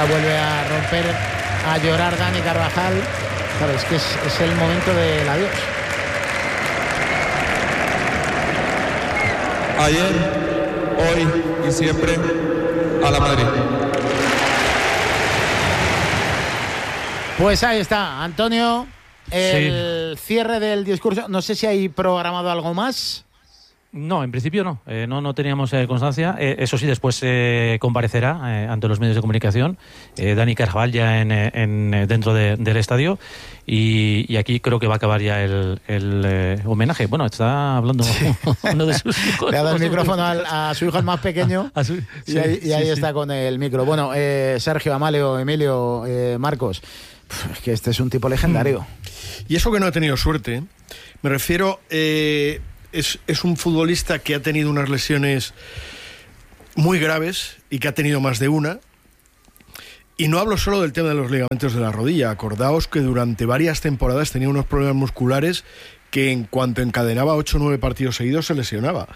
vuelve a romper, a llorar Dani Carvajal. Sabes que es el momento del adiós. Ayer, hoy y siempre, a la Madrid. Pues ahí está, Antonio, el cierre del discurso. No sé si hay programado algo más. No, en principio no. No teníamos constancia. Eso sí, después comparecerá ante los medios de comunicación Dani Carvajal ya dentro del estadio. Y aquí creo que va a acabar ya el homenaje. Bueno, está hablando uno de sus hijos. Le ha dado el micrófono a su hijo, el más pequeño, y ahí está con el micro. Bueno, Sergio, Amalio, Emilio, Marcos, es que este es un tipo legendario. Y eso que no ha tenido suerte, me refiero... Es un futbolista que ha tenido unas lesiones muy graves y que ha tenido más de una. Y no hablo solo del tema de los ligamentos de la rodilla. Acordaos que durante varias temporadas tenía unos problemas musculares que en cuanto encadenaba 8 o 9 partidos seguidos se lesionaba.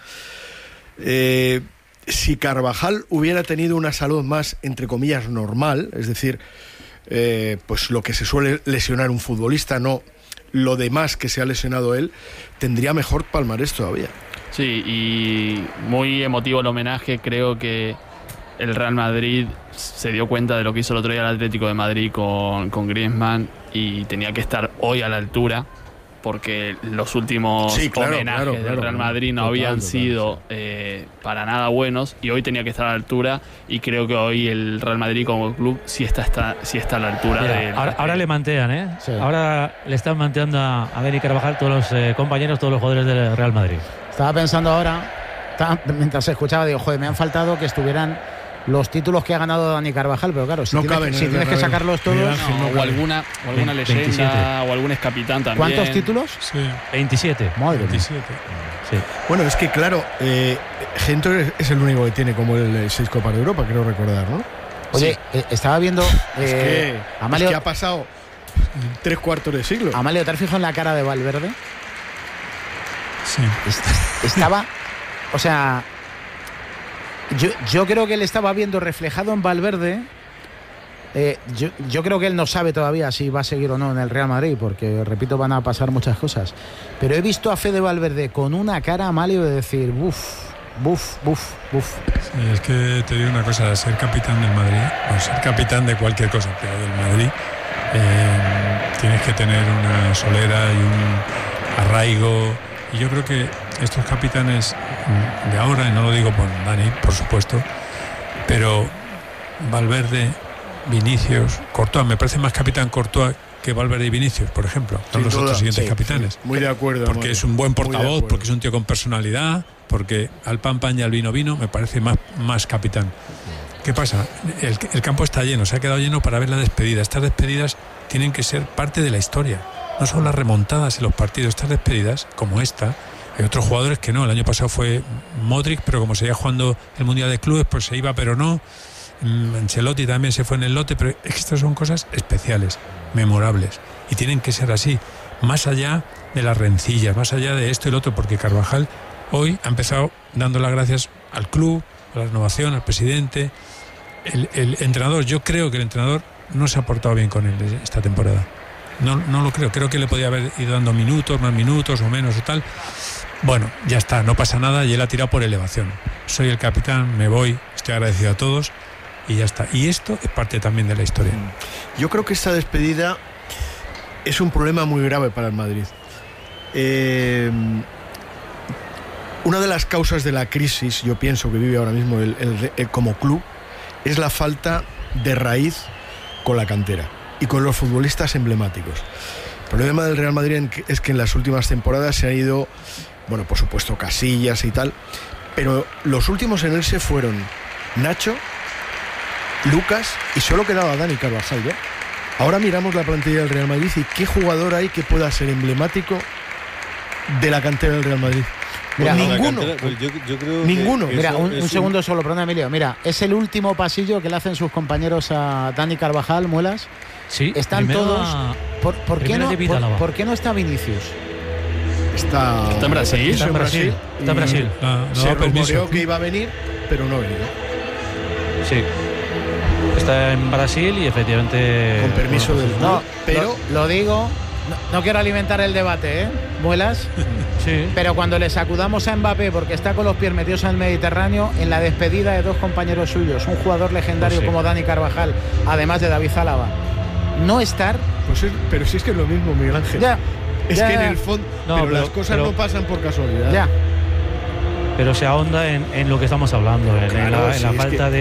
Si Carvajal hubiera tenido una salud más, entre comillas, normal, es decir, pues lo que se suele lesionar un futbolista, no lo demás que se ha lesionado él, tendría mejor palmarés todavía. Sí, y muy emotivo el homenaje. Creo que el Real Madrid se dio cuenta de lo que hizo el otro día el Atlético de Madrid con Griezmann y tenía que estar hoy a la altura, porque los últimos homenajes del Real Madrid no habían sido para nada buenos, y hoy tenía que estar a la altura, y creo que hoy el Real Madrid como club sí está a la altura. Mira, ahora le mantean, Sí. Ahora le están manteando a Dani Carvajal todos los compañeros, todos los jugadores del Real Madrid. Estaba pensando ahora, mientras escuchaba, digo, joder, me han faltado que estuvieran los títulos que ha ganado Dani Carvajal, pero claro, si tienes que sacarlos todos... o alguna leyenda 27. O algún excapitán también. ¿Cuántos títulos? Sí. 27. Madre 27. Sí. Bueno, es que claro, Gento es el único que tiene como el 6 Copas de Europa, creo recordar, ¿no? Oye, estaba viendo... Amalio, es que ha pasado 3/4 de siglo. Amalio, ¿te has fijado en la cara de Valverde? Sí. Estaba... O sea... Yo creo que él estaba viendo reflejado en Valverde. Yo creo que él no sabe todavía si va a seguir o no en el Real Madrid, porque, repito, van a pasar muchas cosas. Pero he visto a Fede Valverde con una cara, Amalio, de decir, buf. Sí, es que te digo una cosa, ser capitán del Madrid, o ser capitán de cualquier cosa, pero del Madrid, tienes que tener una solera y un arraigo. Y yo creo que estos capitanes de ahora, y no lo digo por Dani, por supuesto, pero Valverde, Vinicius, Courtois, me parece más capitán Courtois que Valverde y Vinicius, por ejemplo, son los otros siguientes capitanes. Sí, muy de acuerdo. Porque es un buen portavoz, porque es un tío con personalidad, porque al pan y al vino me parece más capitán. ¿Qué pasa? El campo está lleno, se ha quedado lleno para ver la despedida. Estas despedidas tienen que ser parte de la historia. No son las remontadas en los partidos, estas despedidas, como esta. Hay otros jugadores que no. El año pasado fue Modric, pero como seguía jugando el Mundial de Clubes, pues se iba, pero no. Ancelotti también se fue en el lote, pero es que estas son cosas especiales, memorables, y tienen que ser así, más allá de las rencillas, más allá de esto y lo otro, porque Carvajal hoy ha empezado dando las gracias al club, a la renovación, al presidente, el entrenador. Yo creo que el entrenador no se ha portado bien con él esta temporada. No lo creo que le podía haber ido dando minutos, más minutos o menos o tal. Bueno, ya está, no pasa nada, y él ha tirado por elevación. Soy el capitán, me voy, estoy agradecido a todos y ya está. Y esto es parte también de la historia. Yo creo que esta despedida es un problema muy grave para el Madrid. Una de las causas de la crisis, yo pienso, que vive ahora mismo el como club, es la falta de raíz con la cantera y con los futbolistas emblemáticos. El problema del Real Madrid es que en las últimas temporadas se han ido, bueno, por supuesto, Casillas y tal, pero los últimos en irse fueron Nacho, Lucas, y solo quedaba Dani Carvajal ya. Ahora miramos la plantilla del Real Madrid y qué jugador hay que pueda ser emblemático de la cantera del Real Madrid. Mira, ninguno. Yo creo ninguno. que mira, un segundo solo, perdón, Emilio. Mira, es el último pasillo que le hacen sus compañeros a Dani Carvajal, Muelas. Sí, están todos. ¿Por qué no está Vinicius? Está en Brasil. Está en Brasil. Está en Brasil. Se rumoreó que iba a venir, pero no ha venido. Sí. Está en Brasil y efectivamente... Con permiso del club. No, pero lo digo, no quiero alimentar el debate, Muelas. Sí. Pero cuando le sacudamos a Mbappé porque está con los pies metidos en el Mediterráneo, en la despedida de dos compañeros suyos, un jugador legendario Pues sí. como Dani Carvajal, además de David Zálava, no estar... pero sí es que es lo mismo, Miguel Ángel. Ya, es ya, que en el fondo... No, pero pero- las cosas pero- no pasan por casualidad. Ya. Pero se ahonda en lo que estamos hablando, en Claro, la sí, falta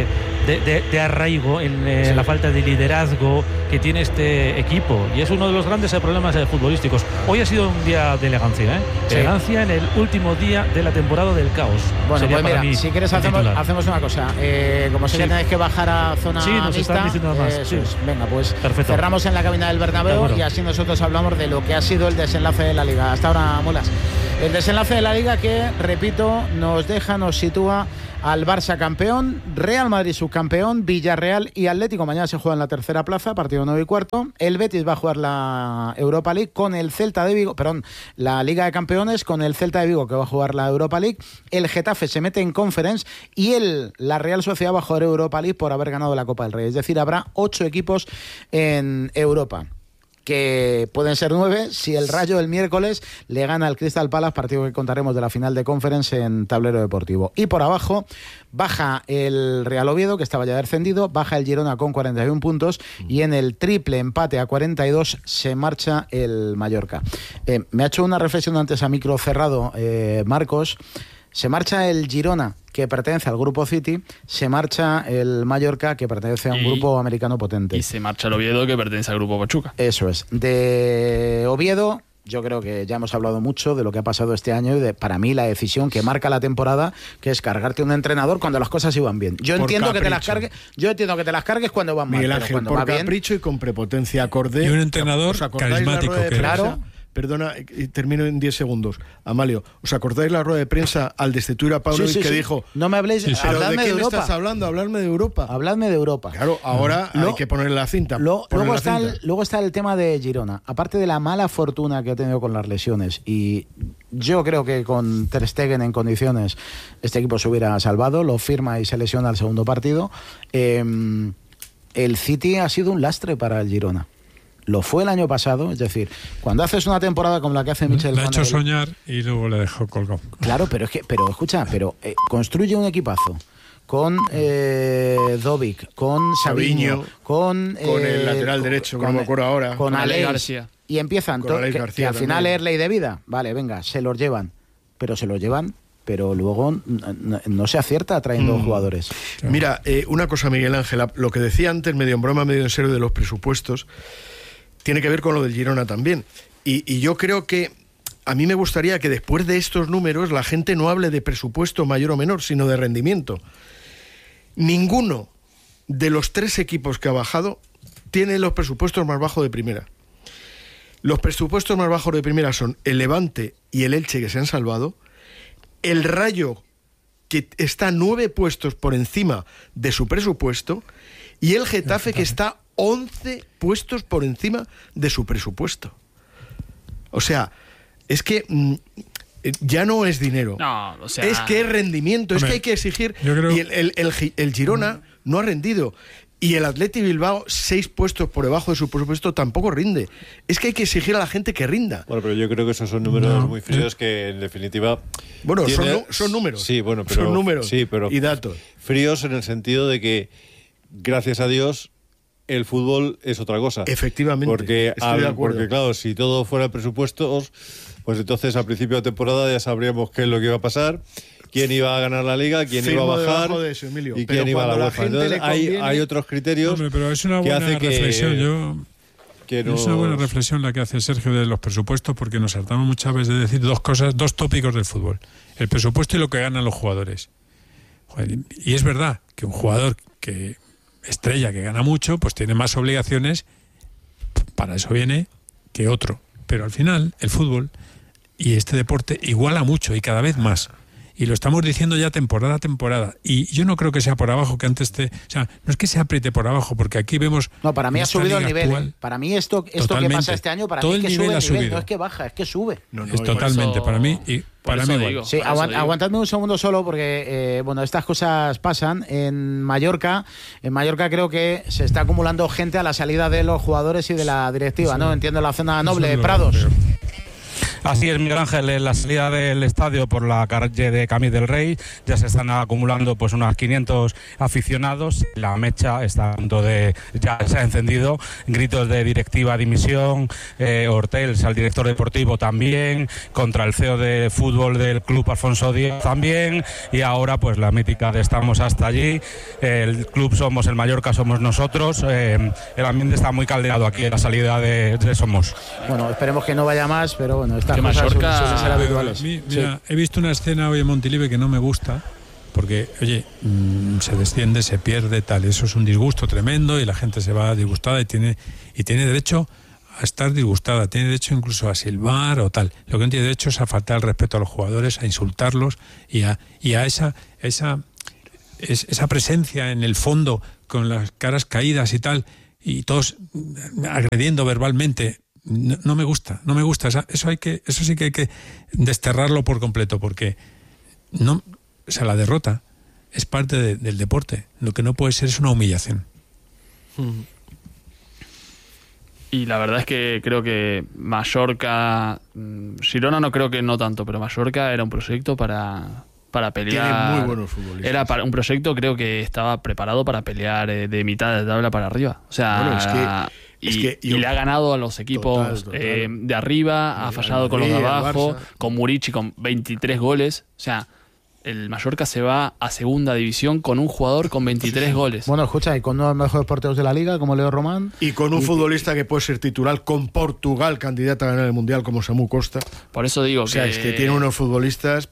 de arraigo, en la falta de liderazgo que tiene este equipo. Y es uno de los grandes problemas futbolísticos. Hoy ha sido un día de elegancia, Sí. Elegancia en el último día de la temporada del caos. Bueno, Sería pues para mira, mí si quieres el titular. hacemos una cosa. Como sé Sí. que tenéis que bajar a zona Sí, nos mixta, están diciendo más, eso sí. es. Venga, pues Perfecto. cerramos en la cabina del De Bernabéu acuerdo. y así nosotros hablamos de lo que ha sido el desenlace de la Liga. Hasta ahora, Mulas. El desenlace de la Liga que, repito, nos sitúa al Barça campeón, Real Madrid subcampeón, Villarreal y Atlético. Mañana se juega en la tercera plaza, partido 9:15. El Betis va a jugar la Europa League con el Celta de Vigo, la Liga de Campeones con el Celta de Vigo, que va a jugar la Europa League. El Getafe se mete en Conference y la Real Sociedad va a jugar Europa League por haber ganado la Copa del Rey. Es decir, habrá 8 equipos en Europa, que pueden ser 9 si el Rayo el miércoles le gana al Crystal Palace, partido que contaremos de la final de Conference en Tablero Deportivo. Y por abajo baja el Real Oviedo, que estaba ya descendido, baja el Girona con 41 puntos y en el triple empate a 42 se marcha el Mallorca. Me ha hecho una reflexión antes a micro cerrado, Marcos. Se marcha el Girona, que pertenece al grupo City, se marcha el Mallorca, que pertenece a un grupo americano potente. Y se marcha el Oviedo, que pertenece al grupo Pachuca. Eso es. De Oviedo, yo creo que ya hemos hablado mucho de lo que ha pasado este año y de, para mí, la decisión que marca la temporada, que es cargarte un entrenador cuando las cosas iban bien. Yo entiendo que te las cargues cuando van mal, Miguel pero Ángel, cuando por va bien, capricho y con prepotencia acordé. Y un entrenador ¿Os acordáis la carismático rueda de que prensa? Claro. Perdona, y termino en 10 segundos. Amalio, ¿os acordáis la rueda de prensa al destituir a Paunovic Sí, que sí. dijo... No me habléis, Sí, sí. ¿Pero de habladme qué de me Europa. estás hablando? Hablarme de Europa. Habladme de Europa. Claro, ahora hay que ponerle la cinta. Luego Ponerle la está, cinta. luego está el tema de Girona. Aparte de la mala fortuna que ha tenido con las lesiones, y yo creo que con Ter Stegen en condiciones este equipo se hubiera salvado, lo firma y se lesiona al segundo partido. El City ha sido un lastre para el Girona. Lo fue el año pasado, es decir, cuando haces una temporada como la que hace Michel le ha hecho Van Eyck, soñar y luego le dejó colgado. claro, pero escucha, construye un equipazo con Dovic, con Savinho, con el lateral derecho, que no me acuerdo ahora. con Con Alex Alex García. y empiezan Con Alex que García al final también. es ley de vida, vale, venga, se los llevan, pero luego no se acierta trayendo jugadores. Mira, una cosa, Miguel Ángel, lo que decía antes, medio en broma, medio en serio, de los presupuestos, tiene que ver con lo del Girona también. Y yo creo que a mí me gustaría que después de estos números la gente no hable de presupuesto mayor o menor, sino de rendimiento. Ninguno de los 3 equipos que ha bajado tiene los presupuestos más bajos de primera. Los presupuestos más bajos de primera son el Levante y el Elche, que se han salvado, el Rayo, que está 9 puestos por encima de su presupuesto, y el Getafe, que está 11 puestos por encima de su presupuesto. O sea, es que ya no es dinero. No, o sea... Es que es rendimiento, es Hombre, que hay que exigir. yo creo- Y el Girona no ha rendido. Y el Athletic Bilbao, 6 puestos por debajo de su presupuesto, tampoco rinde. Es que hay que exigir a la gente que rinda. Bueno, pero yo creo que esos son números muy fríos que, en definitiva... Bueno, tiene- son números. Sí, bueno, pero... Son números sí, pero y datos. fríos en el sentido de que, gracias a Dios, el fútbol es otra cosa. Efectivamente, Porque, estoy de acuerdo. porque claro, si todo fuera presupuestos, pues entonces al principio de temporada ya sabríamos qué es lo que iba a pasar, quién iba a ganar la Liga, quién Firmo iba a bajar debajo de eso, Emilio. y Pero quién iba a la cuando la UEFA. gente Entonces le hay conviene- otros criterios Hombre, pero es una que buena hace que... reflexión. que Es una buena nos- reflexión la que hace Sergio de los presupuestos, porque nos hartamos muchas veces de decir dos tópicos del fútbol: el presupuesto y lo que ganan los jugadores. Joder, y es verdad que un jugador que estrella, que gana mucho, pues tiene más obligaciones, para eso viene, que otro. Pero al final el fútbol y este deporte iguala mucho y cada vez más. Y lo estamos diciendo ya temporada a temporada. Y yo no creo que sea por abajo que antes o sea, no es que se apriete por abajo, porque aquí vemos... No, para mí ha subido el nivel. Actual, para mí esto que pasa este año, para todo mí que el sube nivel el ha nivel. subido. No es que baja, es que sube. Es totalmente, para mí... Y para mí igual. Sí, aguantadme un segundo solo porque, estas cosas pasan. En Mallorca creo que se está acumulando gente a la salida de los jugadores y de la directiva, ¿no? Entiendo la zona noble de Prados. Así es, Miguel Ángel, en la salida del estadio por la calle de Camí del Rey ya se están acumulando pues unos 500 aficionados. La mecha está a punto de... ya se ha encendido, gritos de directiva, dimisión, Hortels al director deportivo también, contra el CEO de fútbol del club Alfonso Díaz también, y ahora pues la mítica de estamos hasta allí, el club somos el Mallorca, somos nosotros, el ambiente está muy caldeado aquí en la salida de Somos. Bueno, esperemos que no vaya más, pero bueno, estas que cosas Mallorca suelen ser habituales. Mira, he visto una escena hoy en Montilive que no me gusta, porque, oye, se desciende, se pierde, tal, eso es un disgusto tremendo y la gente se va disgustada y tiene derecho a estar disgustada, tiene derecho incluso a silbar o tal. Lo que no tiene derecho es a faltar el respeto a los jugadores, a insultarlos y a esa presencia en el fondo con las caras caídas y tal, y todos agrediendo verbalmente. No me gusta. Eso sí que hay que desterrarlo por completo, porque la derrota es parte del deporte. Lo que no puede ser es una humillación. Y la verdad es que creo que Mallorca, Girona no creo que no tanto, pero Mallorca era un proyecto para pelear. Tiene muy buenos futbolistas. Era un proyecto, creo que estaba preparado para pelear de mitad de tabla para arriba. O sea, bueno, y le ha ganado a los equipos total. de arriba, ha fallado con los de abajo, Barça. con Murici con 23 goles. O sea, el Mallorca se va a segunda división con un jugador con 23 goles. Bueno, escucha, y con uno de los mejores porteros de la liga, como Leo Román. Y con un futbolista que puede ser titular con Portugal, candidato a ganar el Mundial, como Samu Costa. Por eso digo Es que tiene unos futbolistas...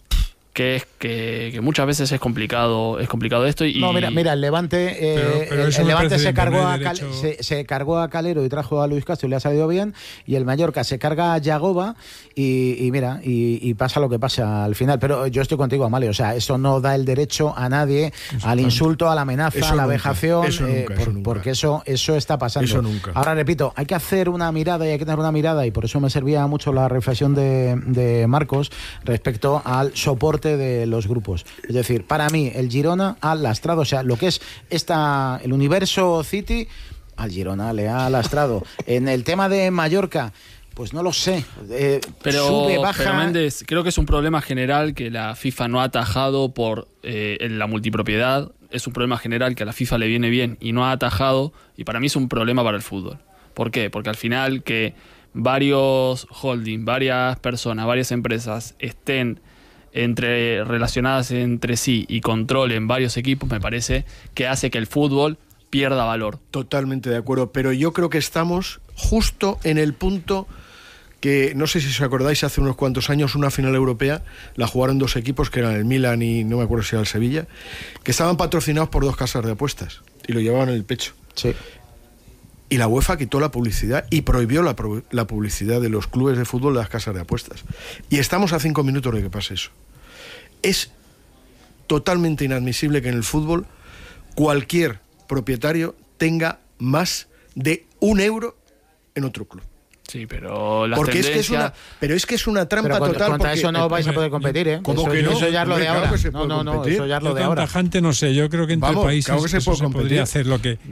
que muchas veces es complicado esto y No, mira, el Levante, Pero eso el me Levante parece se bien, cargó no hay a derecho. se cargó a Calero y trajo a Luis Castro y le ha salido bien, y el Mallorca se carga a Yagoba y mira, y pasa lo que pasa al final. Pero yo estoy contigo, Amalio, o sea, eso no da el derecho a nadie al insulto, a la amenaza, Eso a la nunca, vejación, eso nunca. porque eso está pasando. Eso nunca. Ahora repito, hay que hacer una mirada y hay que tener una mirada, y por eso me servía mucho la reflexión de Marcos respecto al soporte de los grupos. Es decir, para mí el Girona ha lastrado, o sea, lo que es el universo City, al Girona le ha lastrado. En el tema de Mallorca, pues no lo sé, sube, baja. Pero Méndez, creo que es un problema general que la FIFA no ha atajado por la multipropiedad. Es un problema general que a la FIFA le viene bien y no ha atajado, y para mí es un problema para el fútbol. ¿Por qué? Porque al final que varios holdings, varias personas, varias empresas estén relacionadas entre sí y controlen varios equipos, me parece que hace que el fútbol pierda valor. Totalmente de acuerdo, pero yo creo que estamos justo en el punto que, no sé si os acordáis, hace unos cuantos años una final europea la jugaron dos equipos que eran el Milan y no me acuerdo si era el Sevilla, que estaban patrocinados por dos casas de apuestas y lo llevaban en el pecho. Sí. Y la UEFA quitó la publicidad y prohibió la publicidad de los clubes de fútbol de las casas de apuestas. Y estamos a 5 minutos de que pase eso. Es totalmente inadmisible que en el fútbol cualquier propietario tenga más de €1 en otro club. Sí, pero las Porque tendencias... es que es una trampa Pero total. contra porque eso no vais a poder competir, ¿eh? ¿Cómo Eso, que no? Eso ya es lo Hombre, de claro ahora. que se puede No, competir. eso ya es lo Yo de tan ahora. tajante no sé, yo creo que entre Vamos, países claro que se eso puede se competir. podría hacer. Lo que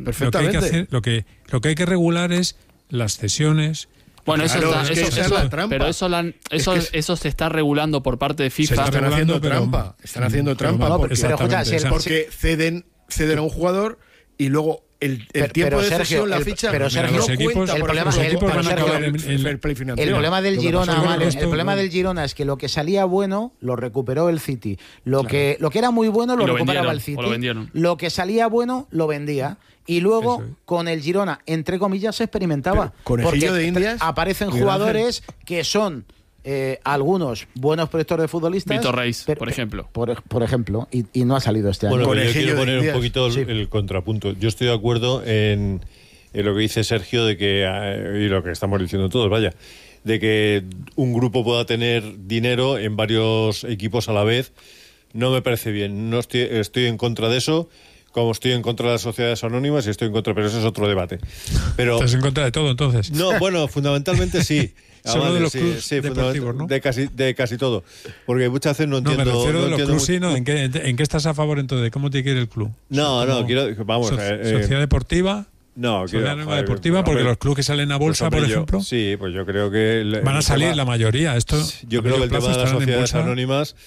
hay que regular es las cesiones. Bueno, Claro, es que esa es la trampa. Pero eso se está regulando por parte de FIFA. está Están haciendo regulando, trampa. Están haciendo pero trampa. no, porque, pero escucha, si el- porque ceden a un jugador y luego el tiempo pero, de Sergio, cesión, la ficha, pero, Sergio, los no equipos- cuenta, el por problema- ejemplo, el equipo para van a sacar acabar el fair play financiero. El problema del Lo que Girona, pasó con vale, esto, el problema del Girona es que lo que salía bueno lo recuperó el City. Lo que era muy bueno lo Y lo recuperaba vendieron, el City. o lo vendieron. Lo que salía bueno lo vendía. Y luego Eso es. con el Girona, entre comillas, se experimentaba. Pero, conejillo porque de Indias, aparecen Miguel jugadores que son algunos buenos proyectos de futbolistas. Víctor Reis, pero- por ejemplo. Por ejemplo, y no ha salido este año. Bueno, pero yo Conejillo quiero de poner un Indias. poquito Sí. el contrapunto. Yo estoy de acuerdo en lo que dice Sergio de que, y lo que estamos diciendo todos, vaya, de que un grupo pueda tener dinero en varios equipos a la vez, no me parece bien. No estoy en contra de eso, como estoy en contra de las sociedades anónimas y estoy en contra, pero eso es otro debate. Pero, ¿estás en contra de todo entonces? No, bueno, fundamentalmente sí. Solo de los clubs deportivos, ¿no? De casi todo. Porque muchas veces no entiendo... No, me refiero de los clubs, sí, ¿no? ¿En qué estás a favor entonces? ¿Cómo te quiere el club? Vamos... ¿Sociedad deportiva? No, sociedad deportiva, porque los clubes que salen a bolsa, por ejemplo... Sí, pues yo creo que... Van a salir la mayoría. Yo creo que el tema de las sociedades anónimas,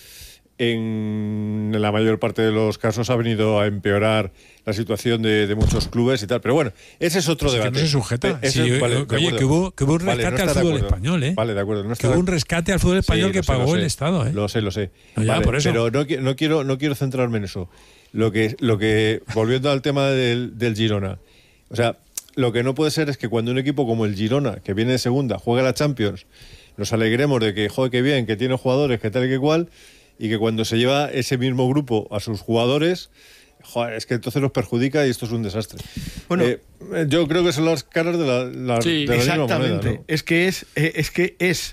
en la mayor parte de los casos, ha venido a empeorar la situación de muchos clubes y tal. Pero bueno, ese es otro debate. Que no se sujeta. Oye, que hubo un rescate al fútbol español, ¿eh? Vale, de acuerdo. Que hubo un rescate al fútbol español que pagó el Estado, ¿eh? Lo sé. No, ya, por eso. Pero no quiero centrarme en eso. Lo que volviendo al tema del Girona, o sea, lo que no puede ser es que cuando un equipo como el Girona, que viene de segunda, juega la Champions, nos alegremos de que, joder, qué bien, que tiene jugadores, que tal y que cual, y que cuando se lleva ese mismo grupo a sus jugadores, joder, es que entonces los perjudica y esto es un desastre. Bueno, yo creo que son las caras de la exactamente. Misma moneda, ¿no? Es que es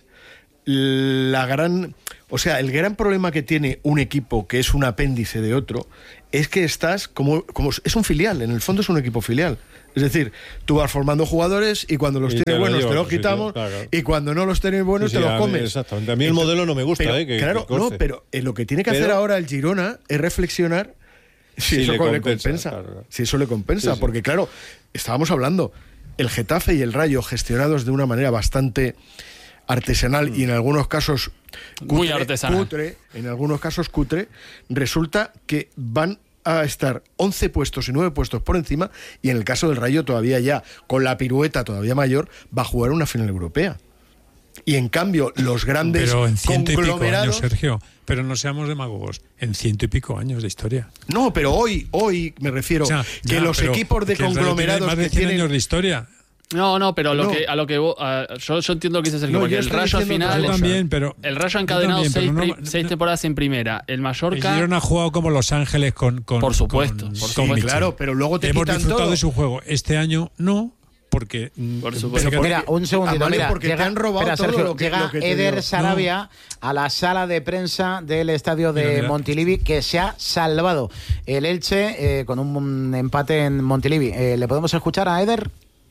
la gran... O sea, el gran problema que tiene un equipo que es un apéndice de otro es que estás como es un filial, en el fondo es un equipo filial. Es decir, tú vas formando jugadores y cuando los tienes buenos te los quitamos, claro. Y cuando no los tienes buenos te los comes. Exactamente. A mí el modelo no me gusta. Pero lo que tiene que hacer ahora el Girona es reflexionar si eso le compensa. Claro. Si eso le compensa, porque claro, estábamos hablando, el Getafe y el Rayo gestionados de una manera bastante artesanal y en algunos casos muy artesanal. cutre, resulta que van a estar 11 puestos y 9 puestos por encima, y en el caso del Rayo todavía ya, con la pirueta todavía mayor, va a jugar una final europea. Y en cambio, los grandes pero en 100 y pico conglomerados... años, Sergio, pero no seamos demagogos, en 100 y pico años de historia. No, pero hoy me refiero, que los equipos de conglomerados más de 100 años de historia. No, pero yo entiendo lo que dice Sergio, porque el Rayo al final... Yo también, pero... El Rayo ha encadenado 6 temporadas en primera. El Mallorca... El Girona ha jugado como Los Ángeles con por supuesto. Claro, pero luego te hemos quitan disfrutado todo. de su juego. Este año no, porque... Por supuesto. Mira, un segundito. Porque te han robado todo Sergio, lo que llega Eder Sarabia a la sala de prensa del estadio de Montilivi, que se ha salvado el Elche con un empate en Montilivi. ¿Le podemos escuchar a Eder?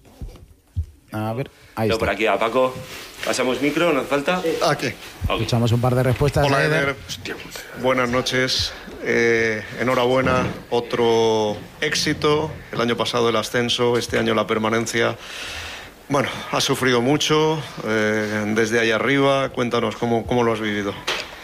A ver, ahí está. Por aquí a Paco. ¿Pasamos micro? ¿No hace falta? Aquí. Escuchamos un par de respuestas. Hola, Eder. Buenas noches. Enhorabuena. Otro éxito. El año pasado el ascenso, este año la permanencia. Bueno, has sufrido mucho desde ahí arriba. Cuéntanos cómo lo has vivido.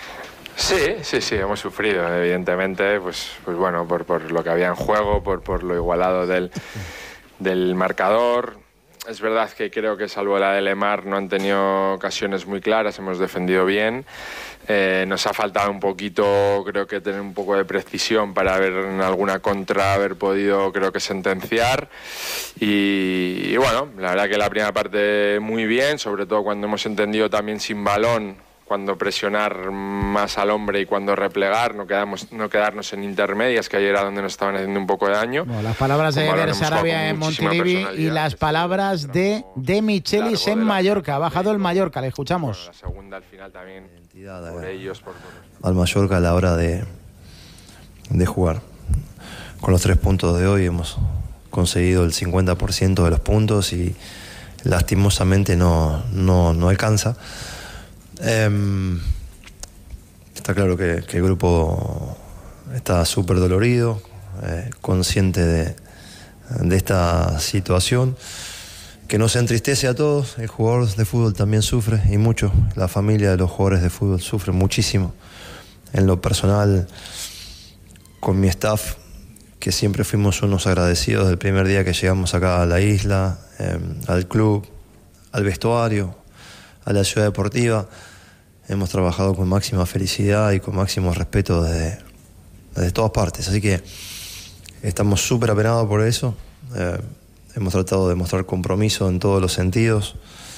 Sí, hemos sufrido, evidentemente, pues bueno, por lo que había en juego, por lo igualado del marcador. Es verdad que creo que salvo la de Lemar no han tenido ocasiones muy claras, hemos defendido bien. Nos ha faltado un poquito, creo que tener un poco de precisión para ver en alguna contra haber podido, creo que sentenciar. Y bueno, la verdad que la primera parte muy bien, sobre todo cuando hemos entendido también sin balón, cuando presionar más al hombre y cuando replegar, no quedarnos en intermedias, que ayer era donde nos estaban haciendo un poco de daño. Bueno, las palabras de Eder Sarabia en Montilivi y las palabras de Michelis en Mallorca. Ha bajado el Mallorca, le escuchamos. Bueno, la segunda al final también por ellos. Al Mallorca a la hora de jugar. Con los 3 puntos de hoy hemos conseguido el 50% de los puntos y lastimosamente no alcanza. Está claro que el grupo está súper dolorido, consciente de esta situación, que nos entristece a todos. El jugador de fútbol también sufre, y mucho. La familia de los jugadores de fútbol sufre muchísimo. En lo personal, con mi staff, que siempre fuimos unos agradecidos del primer día que llegamos acá a la isla, al club, al vestuario, a la ciudad deportiva. Hemos trabajado con máxima felicidad y con máximo respeto desde todas partes. Así que estamos súper apenados por eso. Hemos tratado de mostrar compromiso en todos los sentidos.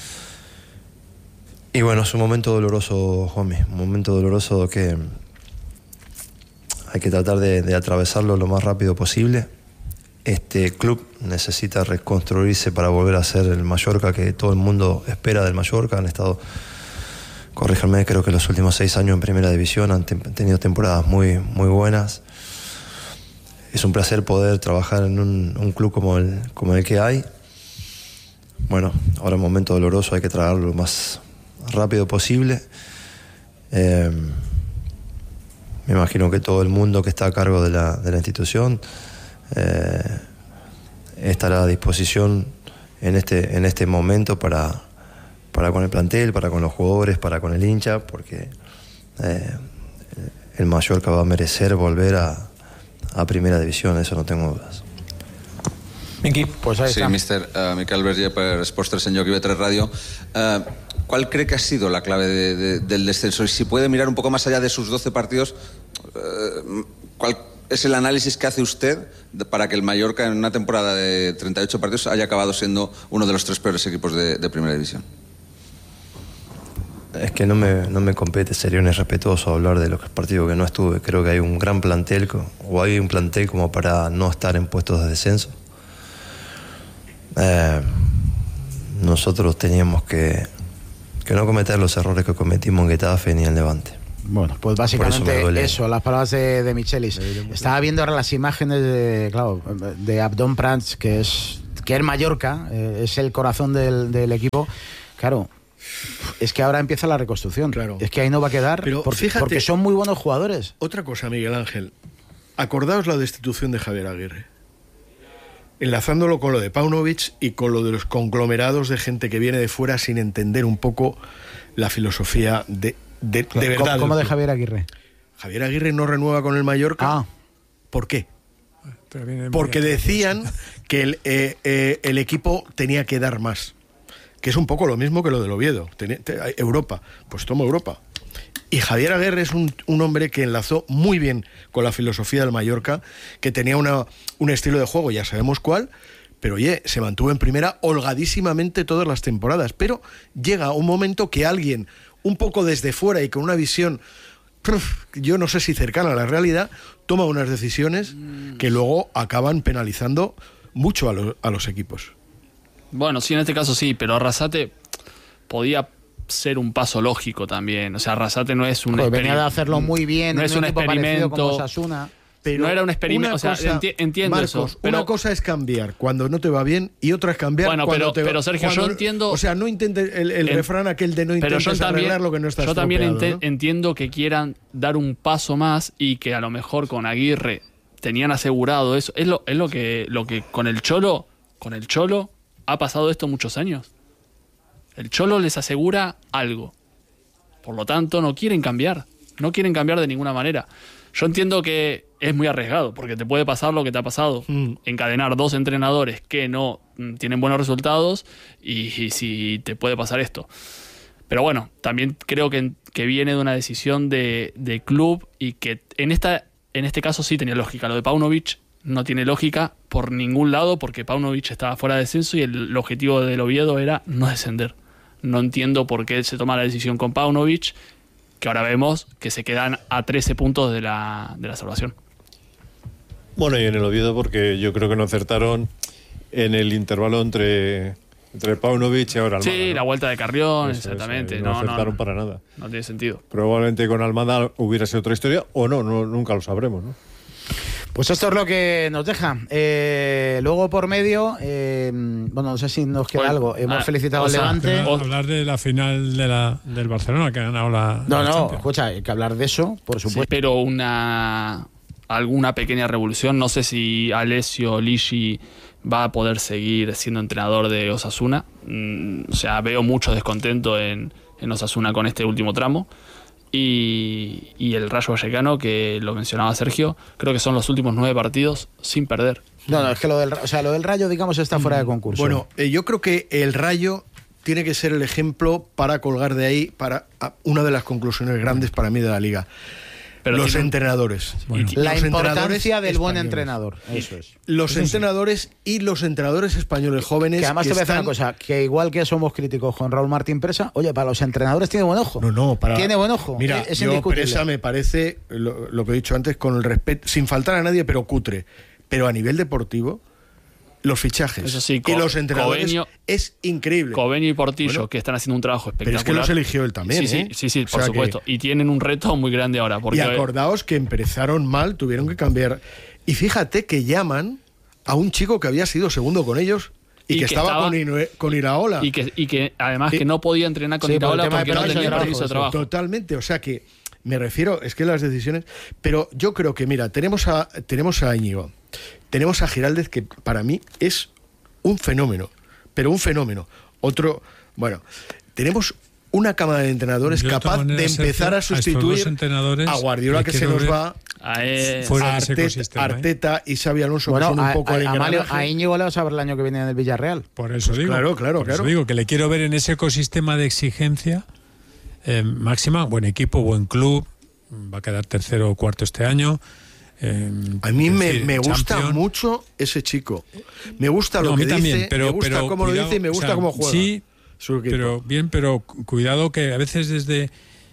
Y bueno, es un momento doloroso, Juanmi. Un momento doloroso que hay que tratar de atravesarlo lo más rápido posible. Este club necesita reconstruirse para volver a ser el Mallorca que todo el mundo espera del Mallorca. Han estado corríjanme, creo que los últimos 6 años en Primera División han tenido temporadas muy, muy buenas. Es un placer poder trabajar en un club como el que hay. Bueno, ahora es un momento doloroso, hay que trabajarlo lo más rápido posible. Me imagino que todo el mundo que está a cargo de la institución estará a disposición en este momento para con el plantel, para con los jugadores, para con el hincha, porque el Mallorca va a merecer volver a Primera División, eso no tengo dudas. Minqui, pues ahí está. Sí, mister. Miquel Verger per Esports 3 en Lloc i B3 Radio. ¿Cuál cree que ha sido la clave del descenso? Y si puede mirar un poco más allá de sus 12 partidos, ¿cuál es el análisis que hace usted para que el Mallorca en una temporada de 38 partidos haya acabado siendo uno de los 3 peores equipos de Primera División? Es que no me compete, sería un irrespetuoso hablar de los partidos que no estuve. Creo que hay un gran plantel, o hay un plantel como para no estar en puestos de descenso. Nosotros teníamos que no cometer los errores que cometimos en Getafe ni en Levante. Bueno, pues básicamente eso, las palabras de Michelis. Estaba viendo ahora las imágenes de Abdón Prats, que es Mallorca, es el corazón del equipo. Claro, es que ahora empieza la reconstrucción. Claro. Es que ahí no va a quedar, pero porque son muy buenos jugadores. Otra cosa, Miguel Ángel. Acordaos la destitución de Javier Aguirre, enlazándolo con lo de Paunovic y con lo de los conglomerados de gente que viene de fuera sin entender un poco la filosofía de verdad. ¿Cómo de Javier Aguirre? Javier Aguirre no renueva con el Mallorca. ¿Por qué? Porque decían que el equipo tenía que dar más, que es un poco lo mismo que lo del Oviedo. Europa, pues toma Europa. Y Javier Aguirre es un hombre que enlazó muy bien con la filosofía del Mallorca, que tenía un estilo de juego, ya sabemos cuál, pero oye, se mantuvo en primera holgadísimamente todas las temporadas. Pero llega un momento que alguien, un poco desde fuera y con una visión, yo no sé si cercana a la realidad, toma unas decisiones que luego acaban penalizando mucho a los equipos. Bueno, sí, en este caso sí, pero Arrasate podía ser un paso lógico también. O sea, Arrasate no es un experimento. Venía de hacerlo muy bien, no es un experimento como Osasuna. Pero no era un experimento, cosa, o sea, entiendo Marcos, eso. Pero una cosa es cambiar cuando no te va bien y otra es cambiar cuando te va bien. Pero Sergio, yo entiendo... O sea, no intentes el refrán aquel de no intentes arreglar lo que no está estropeado. Yo también entiendo que quieran dar un paso más y que a lo mejor con Aguirre tenían asegurado eso. Es lo que con el Cholo ha pasado esto muchos años. El Cholo les asegura algo. Por lo tanto, no quieren cambiar. No quieren cambiar de ninguna manera. Yo entiendo que es muy arriesgado, porque te puede pasar lo que te ha pasado. Encadenar 2 entrenadores que no tienen buenos resultados y si te puede pasar esto. Pero bueno, también creo que viene de una decisión de club y que en este caso sí tenía lógica. Lo de Paunovic no tiene lógica por ningún lado, porque Paunovic estaba fuera de descenso y el objetivo del Oviedo era no descender. No entiendo por qué se toma la decisión con Paunovic, que ahora vemos que se quedan a 13 puntos de la salvación. Bueno, y en el Oviedo porque yo creo que no acertaron en el intervalo entre Paunovic y ahora Almada. Sí, ¿no? La vuelta de Carrión, exactamente. No acertaron para nada. No tiene sentido. Probablemente con Almada hubiera sido otra historia, o no, nunca lo sabremos, ¿no? Pues esto es lo que nos deja. Luego por medio, bueno, no sé si nos queda algo. Hemos felicitado al Levante. Hablar de la final del Barcelona, que ha ganado la Champions. Escucha, hay que hablar de eso, por supuesto. Sí, pero alguna pequeña revolución. No sé si Alessio Ligi va a poder seguir siendo entrenador de Osasuna. O sea, veo mucho descontento en Osasuna con este último tramo. Y el Rayo Vallecano, que lo mencionaba Sergio, creo que son los últimos 9 partidos sin perder. No, es que lo del Rayo, digamos, está fuera de concurso. Bueno, yo creo que el Rayo tiene que ser el ejemplo para colgar de ahí para una de las conclusiones grandes para mí de la Liga. Pero los entrenadores. Bueno. La importancia del buen entrenador. Eso es. Los entrenadores y los entrenadores españoles jóvenes. Que además te voy a decir una cosa, que igual que somos críticos con Raúl Martín Presa, oye, para los entrenadores tiene buen ojo. Tiene buen ojo. Mira, yo Presa me parece, lo que he dicho antes, con el respeto, sin faltar a nadie, pero cutre. Pero a nivel deportivo, los fichajes Eso sí, y los entrenadores Cobeño, es increíble. Cobeño y Portillo, Bueno, que están haciendo un trabajo espectacular. Pero es que los eligió él también, Sí, por O sea supuesto. Y tienen un reto muy grande ahora. Porque y acordaos que empezaron mal, tuvieron que cambiar. Y fíjate que llaman a un chico que había sido segundo con ellos y que estaba con Iraola. Y que además que no podía entrenar con Iraola porque no tenía permiso de trabajo. Totalmente, o sea que me refiero, es que las decisiones... Pero yo creo que, mira, tenemos a Íñigo, tenemos a Giraldez, que para mí es un fenómeno, pero un fenómeno. Otro, bueno, tenemos una cámara de entrenadores capaz de empezar a sustituir a Guardiola, que se nos va, a Arteta y Xabi Alonso, que son un poco el engranaje. A Íñigo le vas a ver el año que viene en el Villarreal. Por eso digo. Claro. Eso digo, que le quiero ver en ese ecosistema de exigencia máxima, buen equipo, buen club, va a quedar tercero o cuarto este año. A mí me gusta mucho ese chico. Me gusta lo que dice, me gusta cómo lo dice y me gusta cómo juega. Sí, pero cuidado que a veces desde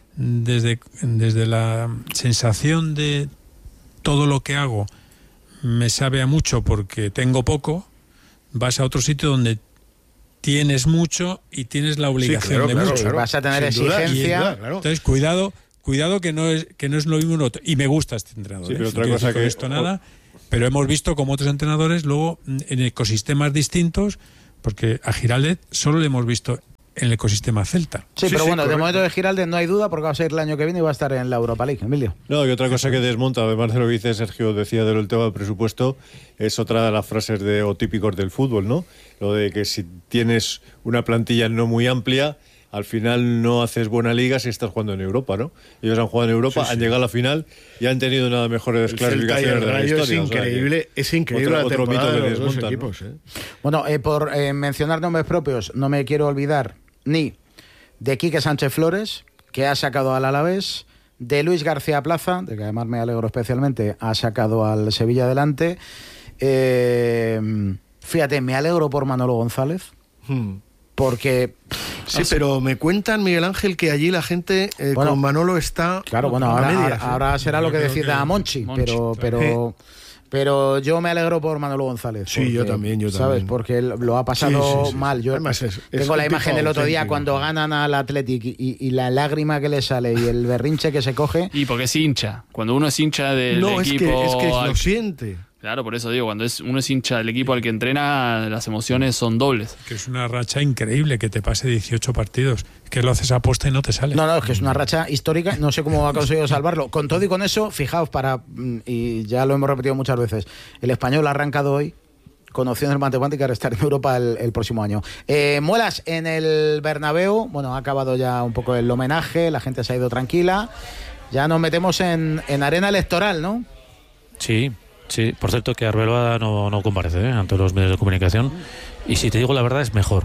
la sensación de todo lo que hago me sabe a mucho porque tengo poco, vas a otro sitio donde tienes mucho y tienes la obligación de mucho. Claro. Vas a tener exigencia. Entonces, cuidado que no es lo mismo. Y me gusta este entrenador. Sí, pero otra cosa que esto nada. Pero hemos visto como otros entrenadores luego en ecosistemas distintos, porque a Giraldez solo le hemos visto en el ecosistema celta. Sí, pero bueno, correcto. De momento de Giraldez no hay duda porque va a ser el año que viene y va a estar en la Europa League, Emilio. No, y otra cosa que desmonta, además de lo que dice Sergio, decía del tema del presupuesto, es otra de las frases o típicos del fútbol, ¿no? Lo de que si tienes una plantilla no muy amplia, al final no haces buena liga si estás jugando en Europa, ¿no? Ellos han jugado en Europa, han llegado a la final y han tenido una de las mejores clasificaciones de la historia. Es increíble otro mito que los dos desmontan, equipos, ¿no? Bueno, por mencionar nombres propios, no me quiero olvidar ni de Quique Sánchez Flores, que ha sacado al Alavés, de Luis García Plaza, de que además me alegro especialmente, ha sacado al Sevilla adelante. Fíjate, me alegro por Manolo González, porque... Sí, pero me cuentan, Miguel Ángel, que allí la gente con Manolo está... Claro, bueno, ahora será lo que decida Monchi, pero yo me alegro por Manolo González. Sí, porque, yo también. ¿Sabes? Porque él lo ha pasado mal. Yo tengo la imagen del otro día cuando ganan al Athletic y la lágrima que le sale y el berrinche que se coge. Y porque es hincha. Cuando uno es hincha del equipo... No, es que lo siente. Claro, por eso digo, cuando uno es hincha del equipo al que entrena, las emociones son dobles. Que es una racha increíble que te pase 18 partidos, que lo haces a posta y no te sale. No, es que es una racha histórica, no sé cómo ha conseguido salvarlo. Con todo y con eso, fijaos, y ya lo hemos repetido muchas veces, el Español ha arrancado hoy con opciones matemáticas de estar en Europa el próximo año. Muelas, en el Bernabéu, bueno, ha acabado ya un poco el homenaje, la gente se ha ido tranquila, ya nos metemos en arena electoral, ¿no? Sí, por cierto que Arbeloa no comparece ante los medios de comunicación y si te digo la verdad es mejor.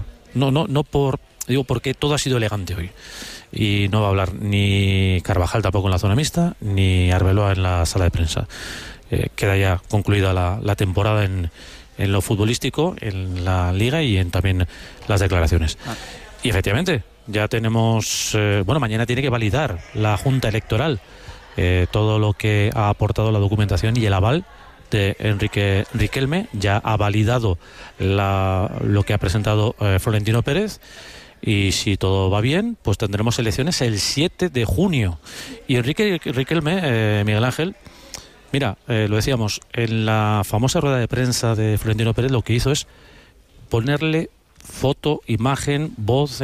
Digo porque todo ha sido elegante hoy y no va a hablar ni Carvajal tampoco en la zona mixta ni Arbeloa en la sala de prensa. Queda ya concluida la temporada en lo futbolístico, en la liga y en también las declaraciones. Y efectivamente ya tenemos, mañana tiene que validar la Junta Electoral todo lo que ha aportado la documentación y el aval de Enrique Riquelme. Ya ha validado lo que ha presentado Florentino Pérez y si todo va bien pues tendremos elecciones el 7 de junio y Enrique Riquelme, Miguel Ángel, mira, lo decíamos en la famosa rueda de prensa de Florentino Pérez, lo que hizo es ponerle foto, imagen, voz,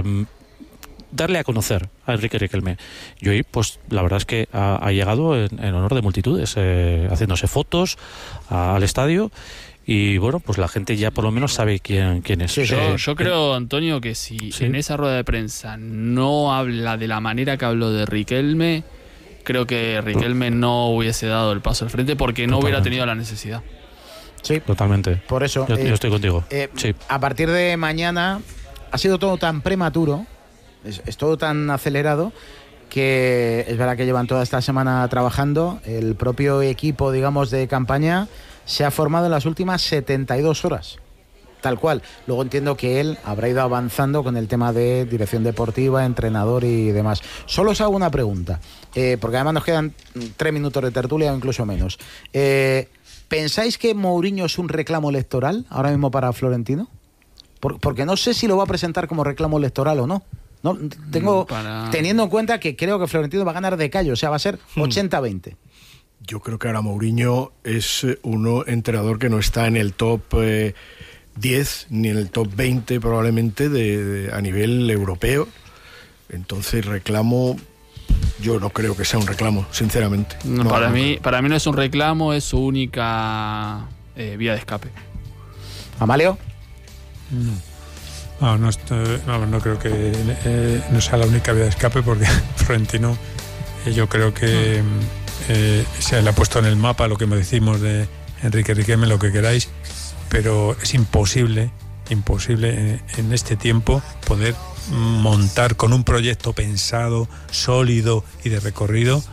darle a conocer a Enrique Riquelme. Y hoy, pues la verdad es que ha llegado en honor de multitudes, haciéndose fotos al estadio. Y bueno, pues la gente ya por lo menos sabe quién es. Yo creo, Antonio, que si en esa rueda de prensa no habla de la manera que habló de Riquelme, creo que Riquelme no hubiese dado el paso al frente porque no hubiera tenido la necesidad. Sí, totalmente. Por eso. Yo estoy contigo. A partir de mañana ha sido todo tan prematuro. Es todo tan acelerado que es verdad que llevan toda esta semana trabajando. El propio equipo, digamos, de campaña se ha formado en las últimas 72 horas. Tal cual. Luego entiendo que él habrá ido avanzando con el tema de dirección deportiva, entrenador y demás. Solo os hago una pregunta, porque además nos quedan 3 minutos de tertulia o incluso menos. ¿pensáis que Mourinho es un reclamo electoral ahora mismo para Florentino? Porque no sé si lo va a presentar como reclamo electoral o no. No teniendo en cuenta que creo que Florentino va a ganar de callo, o sea, va a ser 80-20. Yo creo que ahora Mourinho es un entrenador que no está en el top 10 ni en el top 20 probablemente a nivel europeo. Entonces reclamo, yo no creo que sea un reclamo, sinceramente. Para mí no es un reclamo, es su única vía de escape. ¿Amalio? No creo que no sea la única vía de escape, porque Florentino yo creo que se le ha puesto en el mapa lo que me decimos de Enrique Riquelme, lo que queráis, pero es imposible en este tiempo poder montar con un proyecto pensado, sólido y de recorrido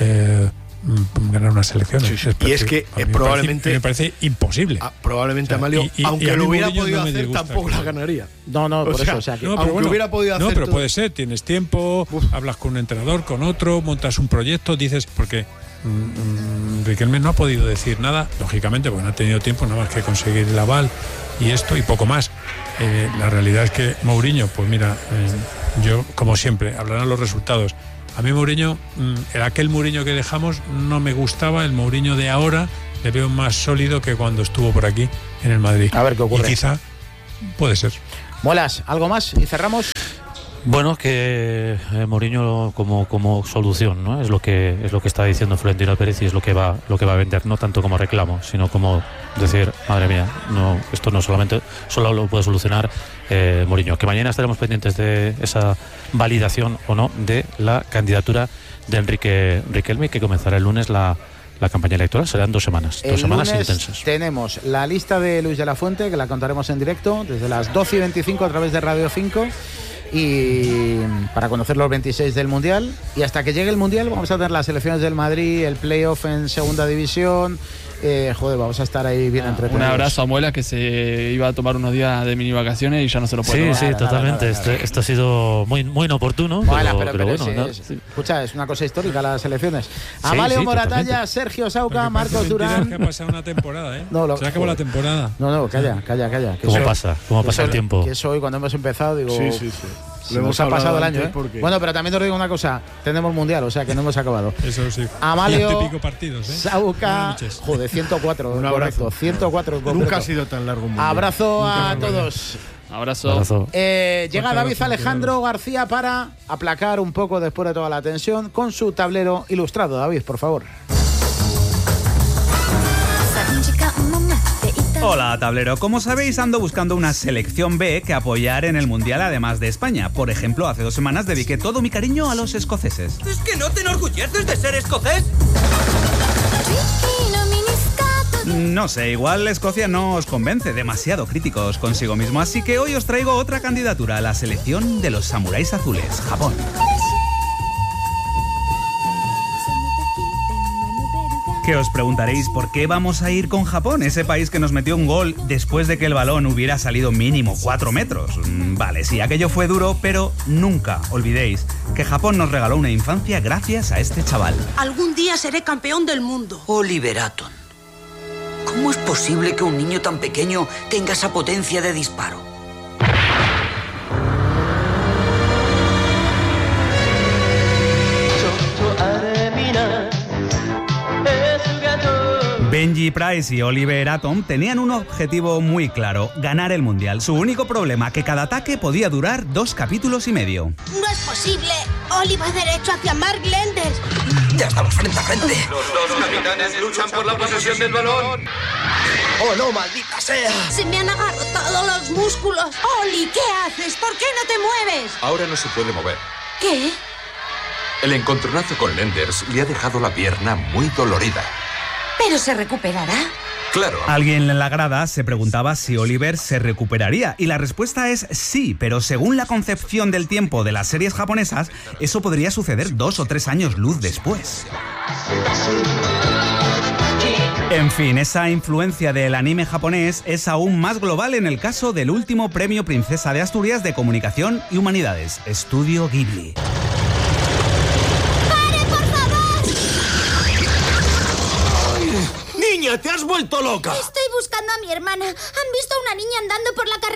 ganar unas elecciones. Sí. Y es que probablemente me parece imposible. Probablemente, Amalio, aunque lo hubiera podido hacer, tampoco la ganaría. No, por eso. O sea, que aunque hubiera podido hacer. No, pero puede ser, tienes tiempo, hablas con un entrenador, con otro, montas un proyecto, dices, porque Riquelme no ha podido decir nada, lógicamente, porque no ha tenido tiempo nada más que conseguir el aval y esto y poco más. La realidad es que Mourinho, pues mira, yo, como siempre, hablarán los resultados. A mí Mourinho, aquel Mourinho que dejamos no me gustaba, el Mourinho de ahora le veo más sólido que cuando estuvo por aquí en el Madrid. A ver qué ocurre. Y quizá puede ser. Muelas, ¿algo más? Y cerramos. Bueno, que Mourinho como solución, ¿no? Es lo que está diciendo Florentino Pérez y es lo que va a vender, no tanto como reclamo, sino como decir, madre mía, no, esto no solo lo puede solucionar Mourinho. Que mañana estaremos pendientes de esa validación o no de la candidatura de Enrique Riquelme, que comenzará el lunes la campaña electoral. Serán 2 semanas. El 2 semanas lunes intensas. Tenemos la lista de Luis de la Fuente, que la contaremos en directo desde las 12:25 a través de Radio 5. Y para conocer los 26 del Mundial, y hasta que llegue el Mundial vamos a tener las selecciones del Madrid, el playoff en segunda división. Vamos a estar ahí bien entretenidos. Un abrazo a Muela, que se iba a tomar unos días de mini vacaciones y ya no se lo puede tomar. Sí, totalmente. Esto ha sido muy inoportuno. Pero bueno. Escucha, es una cosa histórica las selecciones. Amalio Moratalla, totalmente. Sergio Sauca, Marcos Durán. Que ha pasado una temporada, se acabó la temporada. No, calla. ¿Cómo pasa el tiempo? Que eso hoy, cuando hemos empezado, digo. Sí. Nos ha pasado el año, Bueno, pero también os digo una cosa, tenemos Mundial, o sea que no hemos acabado. Eso sí. Amalio, 100 y pico partidos, Sauca, 104, un correcto, 104 correcto. Nunca ha sido tan largo un Mundial. Abrazo a todos. Abrazo. Llega David Alejandro García para aplacar un poco después de toda la tensión con su tablero ilustrado. David, por favor. Hola, tablero. Como sabéis, ando buscando una selección B que apoyar en el Mundial además de España. Por ejemplo, hace 2 semanas dediqué todo mi cariño a los escoceses. ¿Es que no te enorgulleces de ser escocés? No sé, igual Escocia no os convence, demasiado críticos consigo mismo, así que hoy os traigo otra candidatura, la selección de los samuráis azules, Japón. Que os preguntaréis por qué vamos a ir con Japón, ese país que nos metió un gol después de que el balón hubiera salido mínimo 4 metros. Vale, sí, aquello fue duro, pero nunca olvidéis que Japón nos regaló una infancia gracias a este chaval. Algún día seré campeón del mundo. Oliver Atom. ¿Cómo es posible que un niño tan pequeño tenga esa potencia de disparo? Benji Price y Oliver Atom tenían un objetivo muy claro, ganar el Mundial. Su único problema, que cada ataque podía durar 2 capítulos y medio. No es posible. Oli va derecho hacia Mark Lenders. Ya estamos frente a frente. Los 2 capitanes luchan por la posesión del balón. ¡Oh, no, maldita sea! Se me han agarrotado los músculos. Oli, ¿qué haces? ¿Por qué no te mueves? Ahora no se puede mover. ¿Qué? El encontronazo con Lenders le ha dejado la pierna muy dolorida. ¿Pero se recuperará? Claro. Alguien en la grada se preguntaba si Oliver se recuperaría, y la respuesta es sí, pero según la concepción del tiempo de las series japonesas, eso podría suceder 2 o 3 años luz después. En fin, esa influencia del anime japonés es aún más global en el caso del último premio Princesa de Asturias de Comunicación y Humanidades, Estudio Ghibli. ¡Te has vuelto loca! Estoy buscando a mi hermana. ¿Han visto a una niña andando por la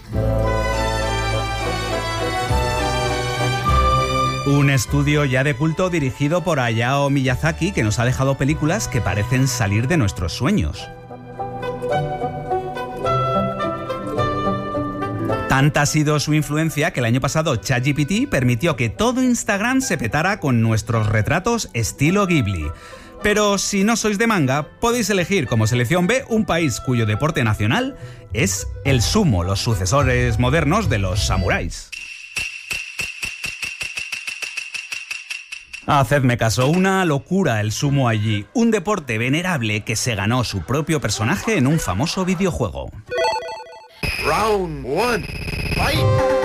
carretera? Un estudio ya de culto dirigido por Hayao Miyazaki que nos ha dejado películas que parecen salir de nuestros sueños. Tanta ha sido su influencia que el año pasado ChatGPT permitió que todo Instagram se petara con nuestros retratos estilo Ghibli. Pero si no sois de manga, podéis elegir como selección B un país cuyo deporte nacional es el sumo, los sucesores modernos de los samuráis. Hacedme caso, una locura el sumo allí, un deporte venerable que se ganó su propio personaje en un famoso videojuego. Round 1. Fight.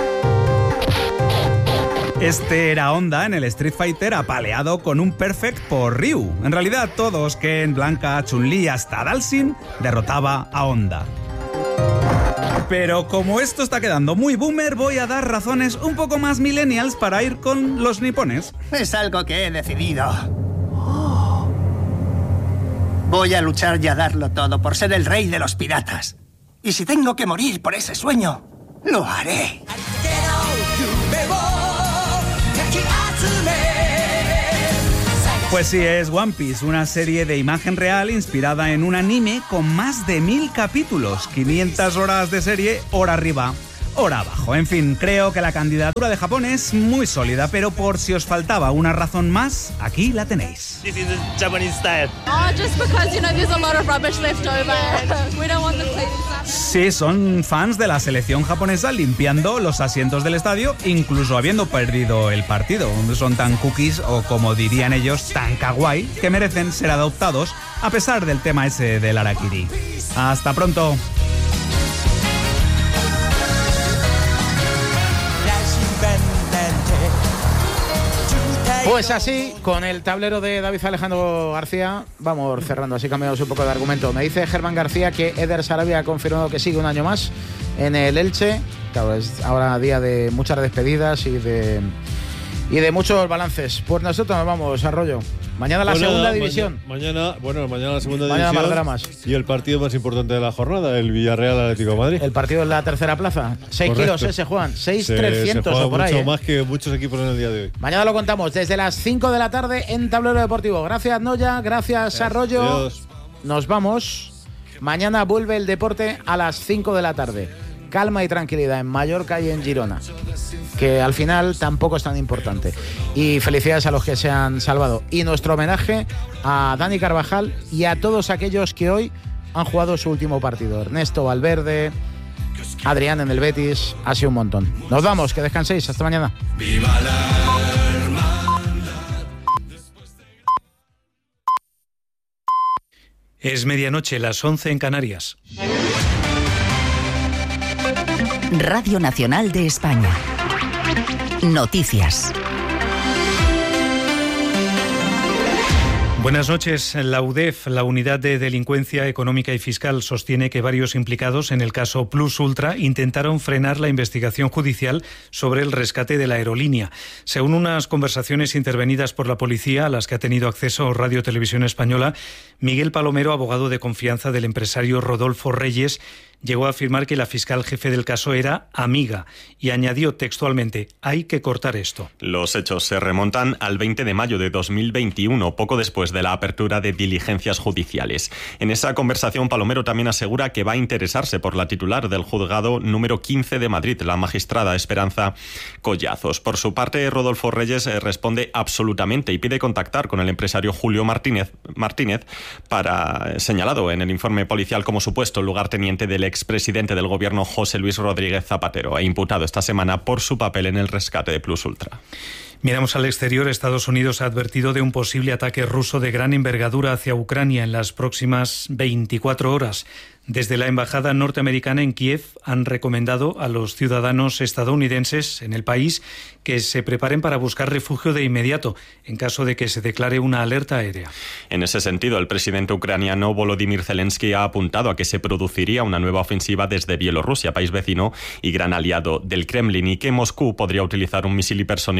Este era Honda en el Street Fighter apaleado con un perfect por Ryu. En realidad todos, Ken, Blanca, Chun-Li hasta Dalsin, derrotaba a Honda. Pero como esto está quedando muy boomer, voy a dar razones un poco más millennials para ir con los nipones. Es algo que he decidido. Voy a luchar y a darlo todo por ser el rey de los piratas. Y si tengo que morir por ese sueño, lo haré. Pues sí, es One Piece, una serie de imagen real inspirada en un anime con más de 1000 capítulos, 500 horas de serie, hora arriba, hora abajo. En fin, creo que la candidatura de Japón es muy sólida, pero por si os faltaba una razón más, aquí la tenéis. This is the Japanese style. Oh, just because, you know, there's a lot of rubbish left over. We don't want the clean stuff. Sí, son fans de la selección japonesa limpiando los asientos del estadio, incluso habiendo perdido el partido. Son tan cookies, o como dirían ellos, tan kawaii, que merecen ser adoptados, a pesar del tema ese del harakiri. ¡Hasta pronto! Pues así, con el tablero de David Alejandro García, vamos cerrando, así cambiamos un poco de argumento. Me dice Germán García que Eder Sarabia ha confirmado que sigue un año más en el Elche. Claro, es ahora día de muchas despedidas y de muchos balances. Pues nosotros nos vamos, Arroyo. Mañana la segunda división. Mañana la segunda mañana división. Más dramas. Y el partido más importante de la jornada, el Villarreal Atlético de Madrid. El partido en la tercera plaza. 6 kilos se juegan. 6.300 o por ahí. Mucho más que muchos equipos en el día de hoy. Mañana lo contamos desde las 5 de la tarde en Tablero Deportivo. Gracias, Noya. Gracias, Arroyo. Adiós. Nos vamos. Mañana vuelve el deporte a las 5 de la tarde. Calma y tranquilidad en Mallorca y en Girona, que al final tampoco es tan importante. Y felicidades a los que se han salvado. Y nuestro homenaje a Dani Carvajal y a todos aquellos que hoy han jugado su último partido. Ernesto Valverde, Adrián en el Betis, ha sido un montón. Nos vamos, que descanséis. Hasta mañana. ¡Viva la hermandad! Es medianoche, las 11 en Canarias. Radio Nacional de España. Noticias. Buenas noches. La UDEF, la Unidad de Delincuencia Económica y Fiscal, sostiene que varios implicados en el caso Plus Ultra intentaron frenar la investigación judicial sobre el rescate de la aerolínea. Según unas conversaciones intervenidas por la policía a las que ha tenido acceso Radio Televisión Española, Miguel Palomero, abogado de confianza del empresario Rodolfo Reyes, llegó a afirmar que la fiscal jefe del caso era amiga y añadió textualmente: hay que cortar esto. Los hechos se remontan al 20 de mayo de 2021, poco después de la apertura de diligencias judiciales. En esa conversación, Palomero también asegura que va a interesarse por la titular del juzgado número 15 de Madrid, la magistrada Esperanza Collazos. Por su parte, Rodolfo Reyes responde absolutamente y pide contactar con el empresario Julio Martínez, señalado en el informe policial como supuesto lugarteniente del expresidente del gobierno José Luis Rodríguez Zapatero e imputado esta semana por su papel en el rescate de Plus Ultra. Miramos al exterior. Estados Unidos ha advertido de un posible ataque ruso de gran envergadura hacia Ucrania en las próximas 24 horas. Desde la embajada norteamericana en Kiev han recomendado a los ciudadanos estadounidenses en el país que se preparen para buscar refugio de inmediato en caso de que se declare una alerta aérea. En ese sentido, el presidente ucraniano Volodymyr Zelensky ha apuntado a que se produciría una nueva ofensiva desde Bielorrusia, país vecino y gran aliado del Kremlin, y que Moscú podría utilizar un misil hipersónico Ores.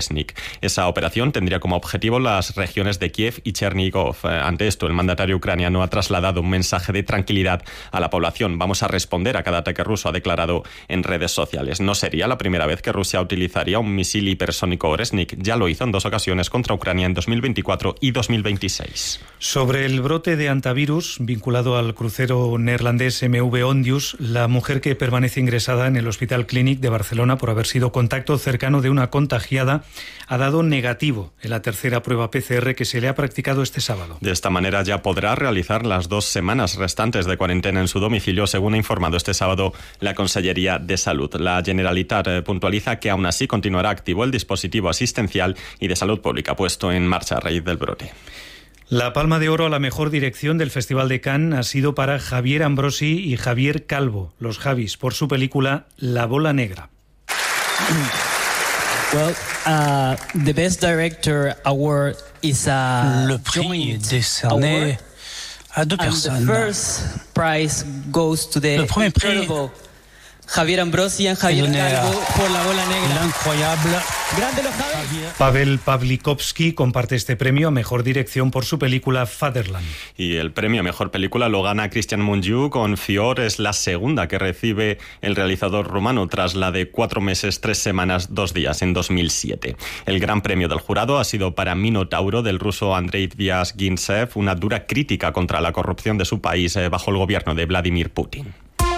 Oresnik. Esa operación tendría como objetivo las regiones de Kiev y Chernigov. Ante esto, el mandatario ucraniano ha trasladado un mensaje de tranquilidad a la población. Vamos a responder a cada ataque ruso, ha declarado en redes sociales. No sería la primera vez que Rusia utilizaría un misil hipersónico Oresnik. Ya lo hizo en 2 ocasiones contra Ucrania en 2024 y 2026. Sobre el brote de antivirus vinculado al crucero neerlandés MV Ondius, la mujer que permanece ingresada en el Hospital Clínic de Barcelona por haber sido contacto cercano de una contagiada ha dado negativo en la tercera prueba PCR que se le ha practicado este sábado. De esta manera ya podrá realizar las 2 semanas restantes de cuarentena en su domicilio, según ha informado este sábado la Consellería de Salud. La Generalitat puntualiza que aún así continuará activo el dispositivo asistencial y de salud pública puesto en marcha a raíz del brote. La palma de oro a la mejor dirección del Festival de Cannes ha sido para Javier Ambrosi y Javier Calvo, los Javis, por su película La Bola Negra. Well, the Best Director Award is a Le prix est décerné à 2 personnes. And the first prize goes to the incredible Javier Ambrosi y Javier Calvo por La Bola Negra. Incroyable. Grande los Javi. Pavel Pawlikowski comparte este premio a mejor dirección por su película Fatherland. Y el premio a mejor película lo gana Christian Mungiu con Fior. Es la segunda que recibe el realizador rumano tras la de 4 meses, 3 semanas, 2 días en 2007. El gran premio del jurado ha sido para Minotauro del ruso Andrei Vyazgintsev, una dura crítica contra la corrupción de su país bajo el gobierno de Vladimir Putin.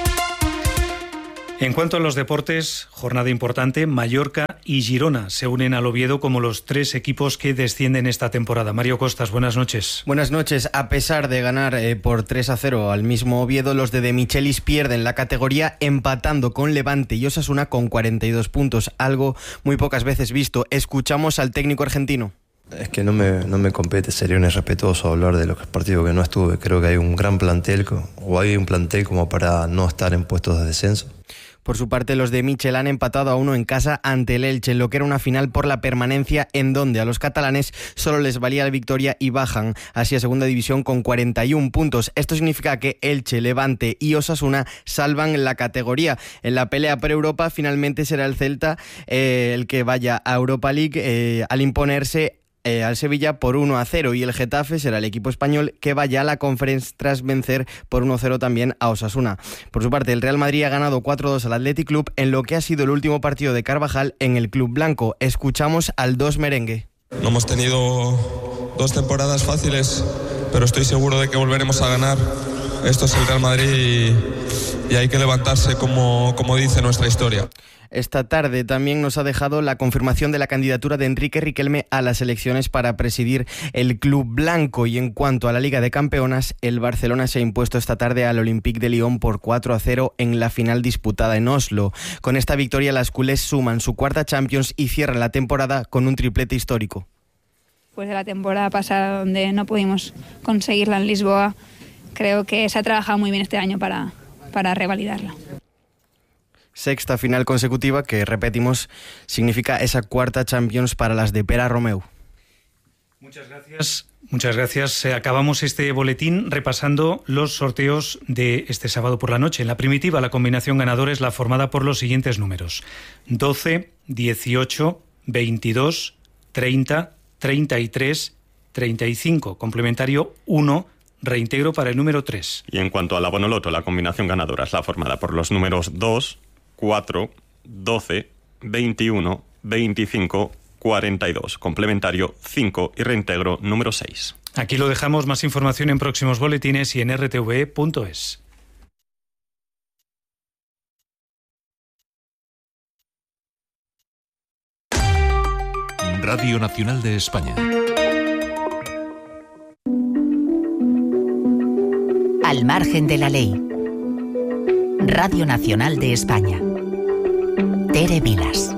En cuanto a los deportes, jornada importante, Mallorca y Girona se unen al Oviedo como los 3 equipos que descienden esta temporada. Mario Costas, buenas noches. Buenas noches. A pesar de ganar por 3-0 al mismo Oviedo, los de Michelis pierden la categoría empatando con Levante y Osasuna con 42 puntos, algo muy pocas veces visto. Escuchamos al técnico argentino. Es que no me compete, sería un irrespetuoso hablar de los partidos que no estuve. Creo que hay un gran plantel, o hay un plantel como para no estar en puestos de descenso. Por su parte, los de Michel han empatado a 1 en casa ante el Elche, en lo que era una final por la permanencia, en donde a los catalanes solo les valía la victoria y bajan así a segunda división con 41 puntos. Esto significa que Elche, Levante y Osasuna salvan la categoría. En la pelea por Europa finalmente será el Celta el que vaya a Europa League al imponerse al Sevilla por 1-0 y el Getafe será el equipo español que vaya a la Conference tras vencer por 1-0 también a Osasuna. Por su parte, el Real Madrid ha ganado 4-2 al Athletic Club en lo que ha sido el último partido de Carvajal en el club blanco. Escuchamos al 2 merengue. No hemos tenido 2 temporadas fáciles, pero estoy seguro de que volveremos a ganar. Esto es el Real Madrid y hay que levantarse como dice nuestra historia. Esta tarde también nos ha dejado la confirmación de la candidatura de Enrique Riquelme a las elecciones para presidir el club blanco. Y en cuanto a la Liga de Campeonas, el Barcelona se ha impuesto esta tarde al Olympique de Lyon por 4-0 en la final disputada en Oslo. Con esta victoria, las culés suman su 4ª Champions y cierran la temporada con un triplete histórico. Pues de la temporada pasada, donde no pudimos conseguirla en Lisboa, creo que se ha trabajado muy bien este año para revalidarla. 6ª final consecutiva que, repetimos, significa esa 4ª Champions para las de Pere Romeu. Muchas gracias. Acabamos este boletín repasando los sorteos de este sábado por la noche. En la primitiva, la combinación ganadora es la formada por los siguientes números: 12, 18, 22, 30, 33, 35. Complementario 1, reintegro para el número 3. Y en cuanto a la Bonoloto, la combinación ganadora es la formada por los números 2, 4, 12, 21, 25, 42, complementario 5 y reintegro número 6. Aquí lo dejamos. Más información en próximos boletines y en rtve.es. Radio Nacional de España. Al margen de la ley. Radio Nacional de España. Tere Vilas.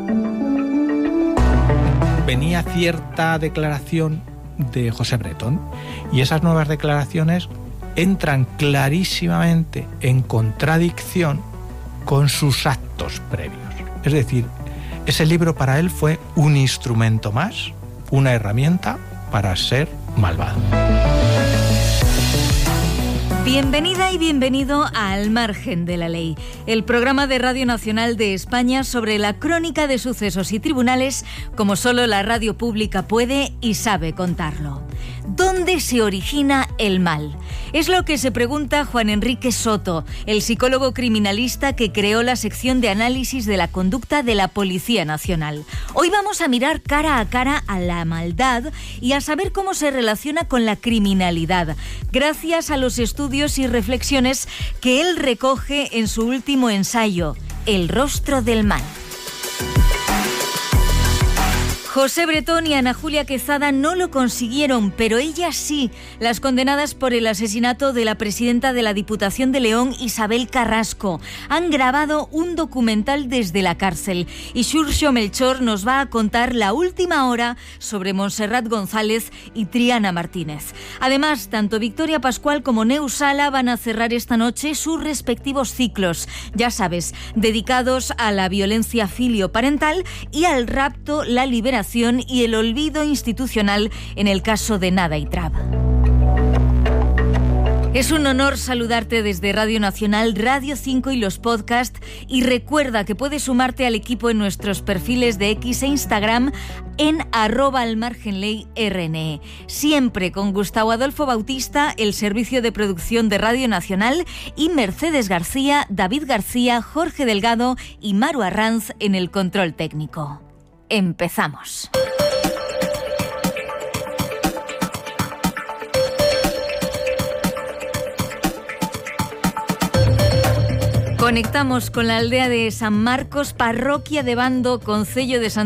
Venía cierta declaración de José Bretón y esas nuevas declaraciones entran clarísimamente en contradicción con sus actos previos. Es decir, ese libro para él fue un instrumento más, una herramienta para ser malvado. Bienvenida y bienvenido a Al Margen de la Ley, el programa de Radio Nacional de España sobre la crónica de sucesos y tribunales como solo la radio pública puede y sabe contarlo. ¿Dónde se origina el mal? Es lo que se pregunta Juan Enrique Soto, el psicólogo criminalista que creó la sección de análisis de la conducta de la Policía Nacional. Hoy vamos a mirar cara a cara a la maldad y a saber cómo se relaciona con la criminalidad, gracias a los estudios y reflexiones que él recoge en su último ensayo, El rostro del mal. José Bretón y Ana Julia Quezada no lo consiguieron, pero ellas sí, las condenadas por el asesinato de la presidenta de la Diputación de León, Isabel Carrasco. Han grabado un documental desde la cárcel y Xurxo Melchor nos va a contar la última hora sobre Montserrat González y Triana Martínez. Además, tanto Victoria Pascual como Neus Sala van a cerrar esta noche sus respectivos ciclos, ya sabes, dedicados a la violencia filioparental y al rapto, la liberación y el olvido institucional en el caso de Nada y Traba. Es un honor saludarte desde Radio Nacional, Radio 5 y los podcasts, y recuerda que puedes sumarte al equipo en nuestros perfiles de X e Instagram en @almargenley_rne. Siempre con Gustavo Adolfo Bautista, el servicio de producción de Radio Nacional, y Mercedes García, David García, Jorge Delgado y Maru Arranz en el control técnico. Empezamos. Conectamos con la aldea de San Marcos, parroquia de Bando, concello de Santa